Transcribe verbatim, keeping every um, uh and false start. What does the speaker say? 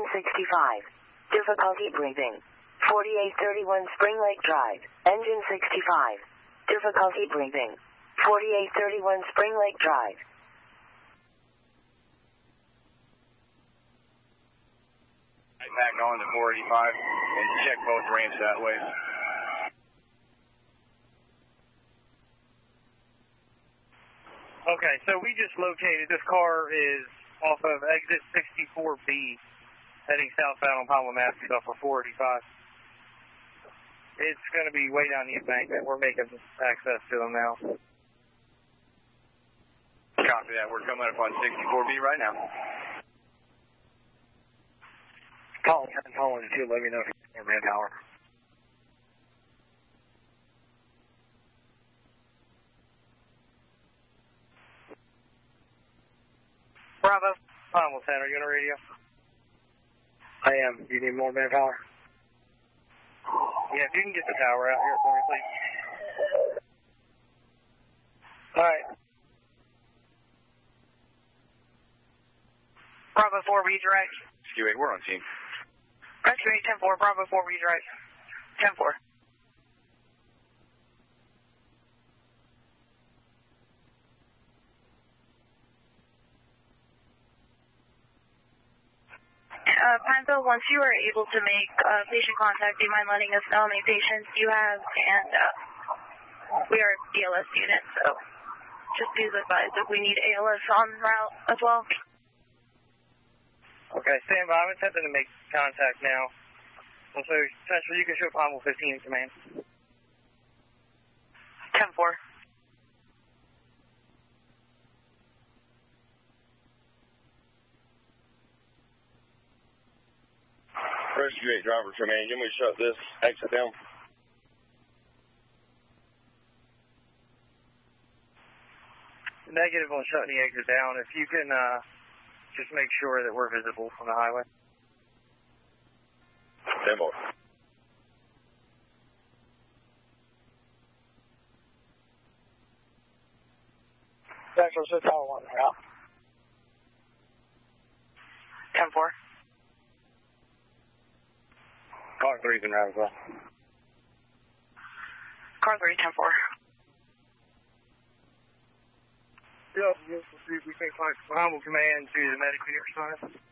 sixty-five. Difficulty breathing. forty-eight thirty-one Spring Lake Drive. Engine sixty-five. Difficulty breathing. forty-eight thirty-one Spring Lake Drive. Back on to four eighty-five and check both ramps that way. Okay, so we just located, this car is off of exit sixty-four B, heading southbound on Pablo Matthews off of four eighty-five. It's going to be way down the embankment. We're making access to them now. Copy that. We're coming up on sixty-four B right now. Call ten, call in two, let me know if you need more manpower. Bravo. Pablo ten, are you on the radio? I am. Do you need more manpower? Yeah, if you can get the tower out here for me, please. Alright. Bravo four, redirect. Q eight, we're on team. Rescue eight ten four, Bravo four, redirect. ten four. Uh, Pineville, once you are able to make uh, patient contact, do you mind letting us know how many patients you have? And uh, we are a B L S unit, so just please advise if we need A L S on route as well. Okay, stand by. I'm attempting to make contact now. So, Central, you can show Pineville fifteen in command. ten four. Rescue eight driver command, can we shut this exit down? Negative on shutting the exit down. If you can uh, just make sure that we're visible from the highway. Demo. Central, show tower one, out. ten four. Car three's in route as well. Car three, ten four. Yeah, yes, we'll see if we can find Humble command to the medical unit side.